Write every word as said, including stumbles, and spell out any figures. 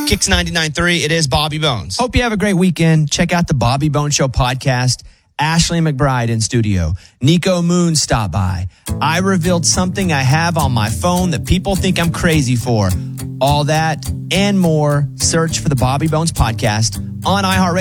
Kicks ninety-nine point three, it is Bobby Bones. Hope you have a great weekend. Check out the Bobby Bones Show podcast. Ashley McBride in studio. Nico Moon stopped by. I revealed something I have on my phone that people think I'm crazy for. All that and more. Search for the Bobby Bones podcast on iHeartRadio.